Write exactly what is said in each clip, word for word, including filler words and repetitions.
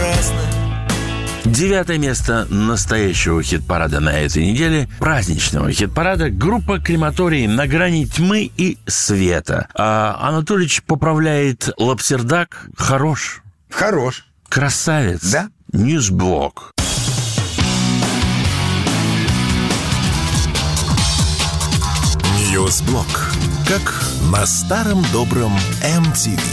интересно. Девятое место настоящего хит-парада на этой неделе, праздничного хит-парада, группа «Крематорий» «На грани тьмы и света». А Анатолич поправляет Лапсердак. Хорош. Хорош. Красавец. Да. Ньюсблок. Ньюсблок. Как на старом добром эм ти ви.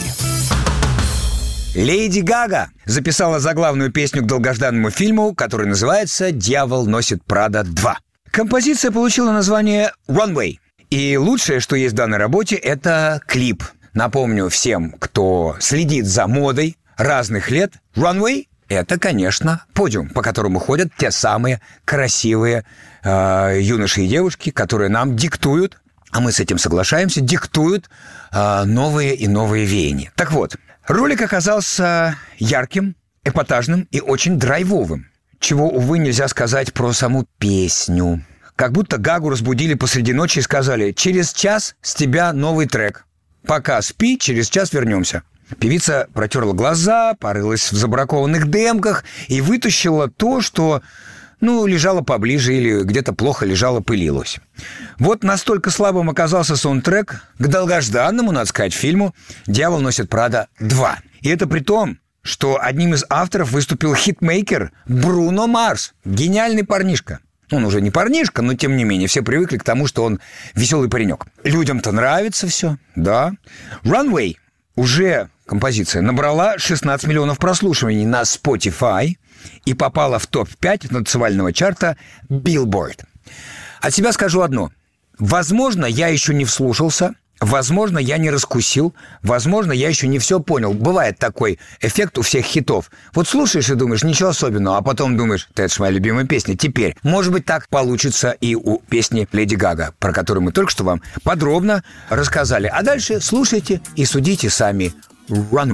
Леди Гага записала заглавную песню к долгожданному фильму, который называется «Дьявол носит Прада два». Композиция получила название «Runway». И лучшее, что есть в данной работе, это клип. Напомню всем, кто следит за модой разных лет, «Runway» — это, конечно, подиум, по которому ходят те самые красивые э, юноши и девушки, которые нам диктуют, а мы с этим соглашаемся, диктуют э, новые и новые веяния. Так вот, ролик оказался ярким, эпатажным и очень драйвовым, чего, увы, нельзя сказать про саму песню. Как будто Гагу разбудили посреди ночи и сказали: «Через час с тебя новый трек. Пока спи, через час вернемся». Певица протерла глаза, порылась в забракованных демках и вытащила то, что, ну, лежало поближе или где-то плохо лежало, пылилось. Вот настолько слабым оказался саундтрек к долгожданному, надо сказать, фильму «Дьявол носит Прада два». И это при том, что одним из авторов выступил хитмейкер Бруно Марс. Гениальный парнишка. Он уже не парнишка, но тем не менее все привыкли к тому, что он веселый паренек. Людям-то нравится все, да. «Runway» уже композиция набрала шестнадцать миллионов прослушиваний на Spotify и попала в топ пять танцевального чарта Billboard. От себя скажу одно. Возможно, я еще не вслушался, возможно, я не раскусил, возможно, я еще не все понял. Бывает такой эффект у всех хитов. Вот слушаешь и думаешь, ничего особенного, а потом думаешь, это же моя любимая песня. Теперь, может быть, так получится и у песни Леди Гага, про которую мы только что вам подробно рассказали. А дальше слушайте и судите сами. Runway.